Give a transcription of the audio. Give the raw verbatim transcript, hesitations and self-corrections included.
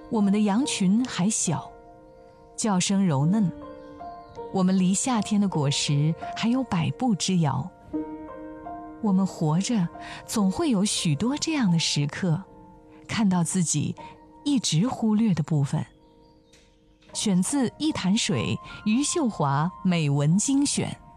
我们的羊群还小，叫声柔嫩，我们离夏天的果实还有百步之遥。我们活着，总会有许多这样的时刻，看到自己一直忽略的部分。选自一潭水余秀华美文精选。